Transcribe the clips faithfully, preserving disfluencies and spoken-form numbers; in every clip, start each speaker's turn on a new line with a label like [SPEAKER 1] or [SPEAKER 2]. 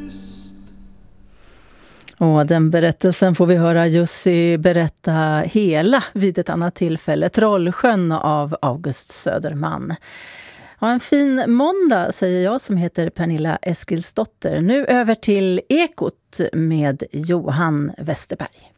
[SPEAKER 1] Och den berättelsen får vi höra Jussi berätta hela vid ett annat tillfälle. Trollsjön av August Söderman. Ja, en fin måndag säger jag som heter Pernilla Eskilsdotter. Nu över till Ekot med Johan Westerberg.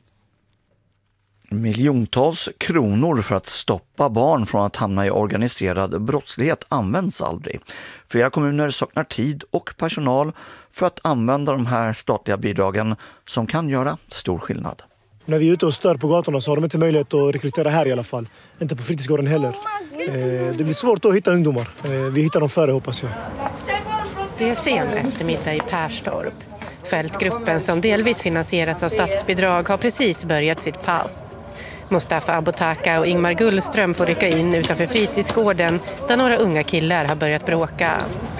[SPEAKER 2] Miljontals kronor för att stoppa barn från att hamna i organiserad brottslighet används aldrig. Flera kommuner saknar tid och personal för att använda de här statliga bidragen som kan göra stor skillnad.
[SPEAKER 3] När vi är ute och stör på gatorna så har de inte möjlighet att rekrytera här i alla fall. Inte på fritidsgården heller. Det blir svårt att hitta ungdomar. Vi hittar dem före, hoppas jag.
[SPEAKER 4] Det är sen eftermiddag i Perstorp. Fältgruppen som delvis finansieras av statsbidrag har precis börjat sitt pass. Mustafa Abotaka och Ingmar Gullström får rycka in utanför fritidsgården där några unga killar har börjat bråka.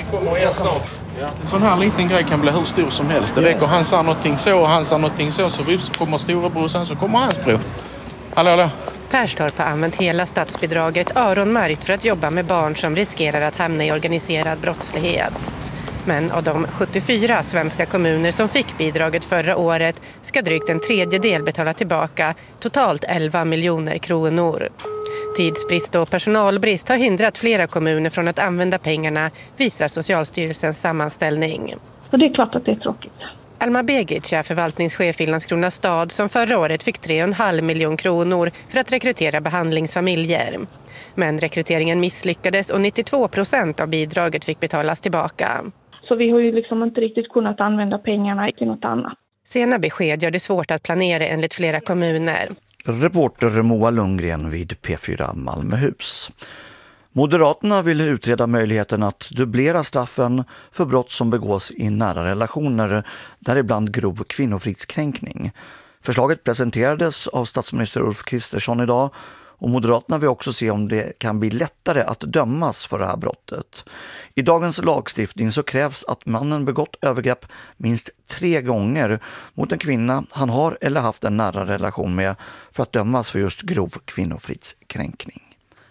[SPEAKER 5] En sån här liten grej kan bli hur stor som helst. Det räcker han sa någonting så och han sa någonting så, så vips kommer storebror, sen så kommer hans bror. Hallå, hallå.
[SPEAKER 4] Perstorp har använt hela statsbidraget öronmärkt för att jobba med barn som riskerar att hamna i organiserad brottslighet. Men av de sjuttiofyra svenska kommuner som fick bidraget förra året ska drygt en tredjedel betala tillbaka totalt elva miljoner kronor. Tidsbrist och personalbrist har hindrat flera kommuner från att använda pengarna, visar Socialstyrelsens sammanställning.
[SPEAKER 6] Så det är klart att det är tråkigt.
[SPEAKER 4] Alma Begic är förvaltningschef i Landskrona stad som förra året fick tre komma fem miljoner kronor för att rekrytera behandlingsfamiljer. Men rekryteringen misslyckades och nittiotvå procent av bidraget fick betalas tillbaka.
[SPEAKER 6] Så vi har ju liksom inte riktigt kunnat använda pengarna till något annat.
[SPEAKER 4] Sena besked gör det svårt att planera enligt flera kommuner.
[SPEAKER 2] Reporter Moa Lundgren vid P fyra Malmöhus. Moderaterna vill utreda möjligheten att dubblera straffen för brott som begås i nära relationer, däribland grov kvinnofridskränkning. Förslaget presenterades av statsminister Ulf Kristersson idag. Och Moderaterna vill också se om det kan bli lättare att dömas för det här brottet. I dagens lagstiftning så krävs att mannen begått övergrepp minst tre gånger mot en kvinna han har eller haft en nära relation med för att dömas för just grov kvinnofridskränkning.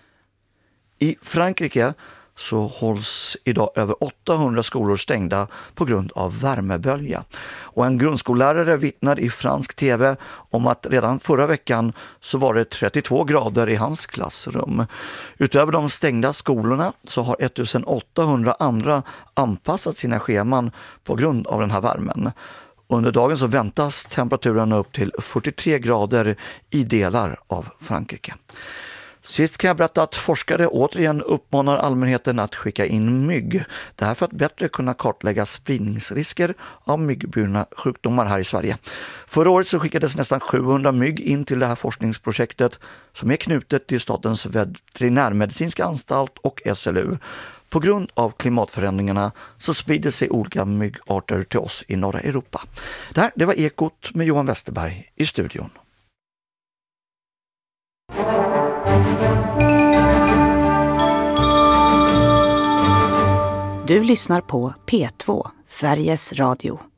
[SPEAKER 2] I Frankrike så hålls idag över åttahundra skolor stängda på grund av värmebölja. Och en grundskollärare vittnar i fransk tv om att redan förra veckan så var det trettiotvå grader i hans klassrum. Utöver de stängda skolorna så har ettusenåttahundra andra anpassat sina scheman på grund av den här värmen. Under dagen så väntas temperaturen upp till fyrtiotre grader i delar av Frankrike. Sist kan jag berätta att forskare återigen uppmanar allmänheten att skicka in mygg. Det här för att bättre kunna kartlägga spridningsrisker av myggburna sjukdomar här i Sverige. Förra året så skickades nästan sjuhundra mygg in till det här forskningsprojektet som är knutet till Statens veterinärmedicinska anstalt och S L U. På grund av klimatförändringarna så sprider sig olika myggarter till oss i norra Europa. Det här det var Ekot med Johan Westerberg i studion.
[SPEAKER 7] Du lyssnar på P två, Sveriges Radio.